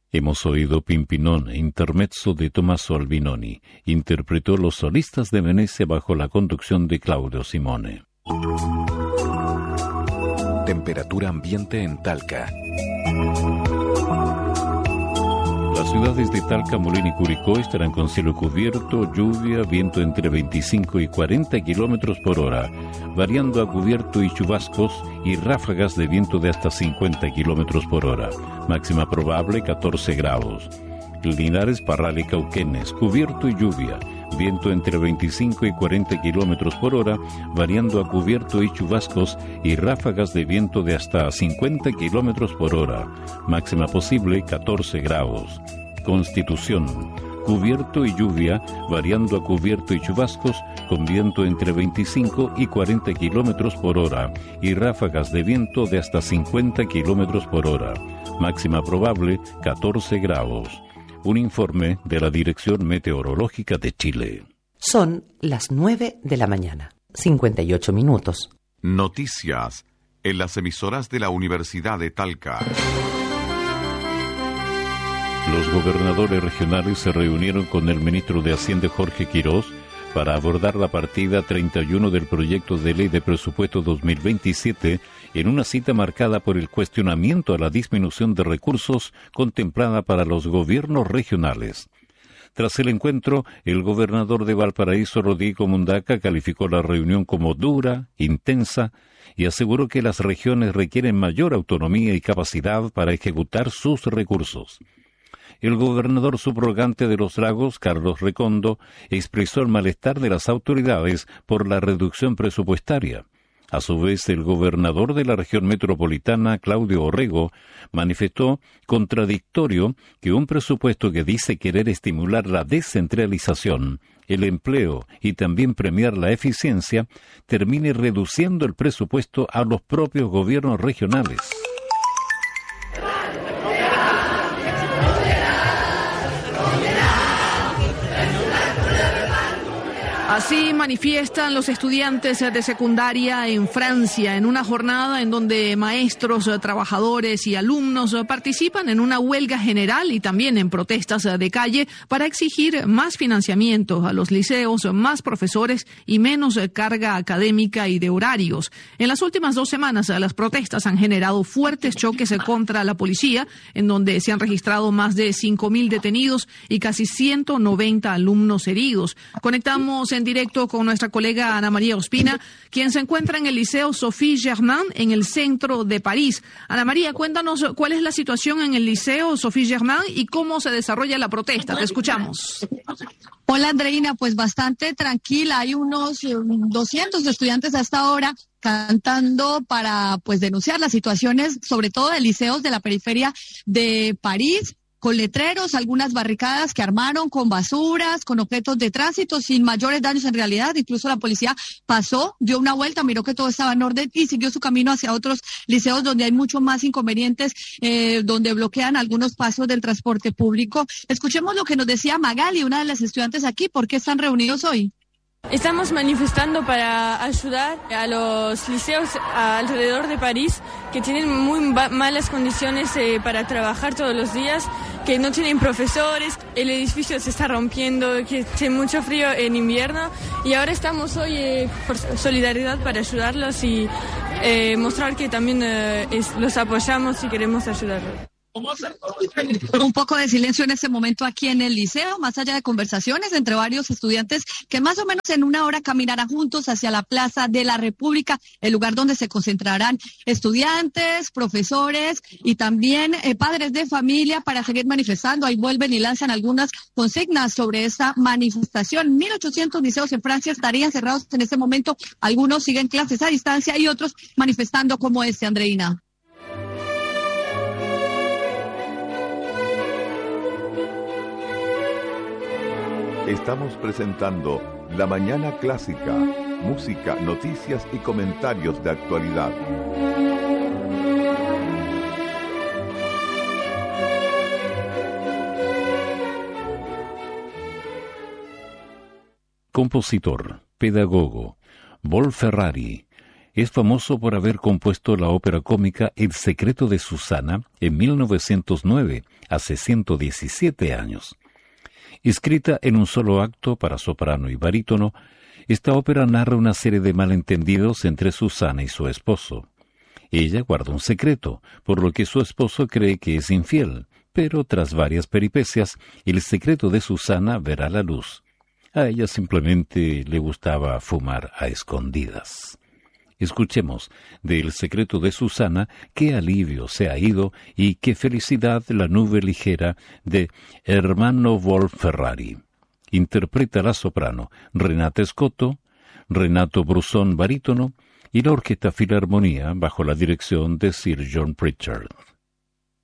Hemos oído Pimpinón, intermezzo de Tommaso Albinoni. Interpretó Los Solistas de Venecia bajo la conducción de Claudio Simone. Temperatura ambiente en Talca. Las ciudades de Talca, Molina y Curicó estarán con cielo cubierto, lluvia, viento entre 25 y 40 kilómetros por hora, variando a cubierto y chubascos y ráfagas de viento de hasta 50 kilómetros por hora. Máxima probable 14 grados. Linares, Parral y Cauquenes, cubierto y lluvia, viento entre 25 y 40 kilómetros por hora, variando a cubierto y chubascos y ráfagas de viento de hasta 50 kilómetros por hora. Máxima posible 14 grados. Constitución, cubierto y lluvia, variando a cubierto y chubascos, con viento entre 25 y 40 kilómetros por hora y ráfagas de viento de hasta 50 kilómetros por hora. Máxima probable 14 grados. Un informe de la Dirección Meteorológica de Chile. Son las 9 de la mañana, 58 minutos. Noticias en las emisoras de la Universidad de Talca. Los gobernadores regionales se reunieron con el ministro de Hacienda Jorge Quirós para abordar la partida 31 del proyecto de ley de presupuesto 2027 en una cita marcada por el cuestionamiento a la disminución de recursos contemplada para los gobiernos regionales. Tras el encuentro, el gobernador de Valparaíso, Rodrigo Mundaca, calificó la reunión como dura, intensa, y aseguró que las regiones requieren mayor autonomía y capacidad para ejecutar sus recursos. El gobernador subrogante de Los Lagos, Carlos Recondo, expresó el malestar de las autoridades por la reducción presupuestaria. A su vez, el gobernador de la región metropolitana, Claudio Orrego, manifestó contradictorio que un presupuesto que dice querer estimular la descentralización, el empleo y también premiar la eficiencia, termine reduciendo el presupuesto a los propios gobiernos regionales. Así manifiestan los estudiantes de secundaria en Francia, en una jornada en donde maestros, trabajadores y alumnos participan en una huelga general y también en protestas de calle para exigir más financiamiento a los liceos, más profesores y menos carga académica y de horarios. En las últimas 2 semanas, las protestas han generado fuertes choques contra la policía, en donde se han registrado más de 5.000 detenidos y casi 190 alumnos heridos. Conectamos en directo con nuestra colega Ana María Ospina, quien se encuentra en el Liceo Sophie Germain, en el centro de París. Ana María, cuéntanos cuál es la situación en el Liceo Sophie Germain y cómo se desarrolla la protesta. Te escuchamos. Hola, Andreina, pues bastante tranquila. Hay unos 200 estudiantes hasta ahora cantando para pues denunciar las situaciones, sobre todo de liceos de la periferia de París, con letreros, algunas barricadas que armaron con basuras, con objetos de tránsito, sin mayores daños en realidad. Incluso la policía pasó, dio una vuelta, miró que todo estaba en orden y siguió su camino hacia otros liceos donde hay mucho más inconvenientes, donde bloquean algunos pasos del transporte público. Escuchemos lo que nos decía Magali, una de las estudiantes aquí. ¿Por qué están reunidos hoy? Estamos manifestando para ayudar a los liceos alrededor de París que tienen muy malas condiciones para trabajar todos los días, que no tienen profesores, el edificio se está rompiendo, que hace mucho frío en invierno y ahora estamos hoy por solidaridad para ayudarlos y mostrar que también los apoyamos y queremos ayudarlos. Un poco de silencio en este momento aquí en el liceo, más allá de conversaciones entre varios estudiantes que más o menos en una hora caminarán juntos hacia la Plaza de la República, el lugar donde se concentrarán estudiantes, profesores y también padres de familia para seguir manifestando. Ahí vuelven y lanzan algunas consignas sobre esta manifestación. 1.800 liceos en Francia estarían cerrados en este momento. Algunos siguen clases a distancia y otros manifestando como Andreina. Estamos presentando La Mañana Clásica, música, noticias y comentarios de actualidad. Compositor, pedagogo, Vol Ferrari, es famoso por haber compuesto la ópera cómica El secreto de Susana en 1909, hace 117 años. Escrita en un solo acto para soprano y barítono, esta ópera narra una serie de malentendidos entre Susana y su esposo. Ella guarda un secreto, por lo que su esposo cree que es infiel, pero tras varias peripecias, el secreto de Susana verá la luz. A ella simplemente le gustaba fumar a escondidas. Escuchemos de El secreto de Susana, qué alivio se ha ido y qué felicidad la nube ligera de Hermano Wolf Ferrari. Interpreta la soprano Renata Scotto, Renato Brusón barítono y la Orquesta Filarmonía bajo la dirección de Sir John Pritchard.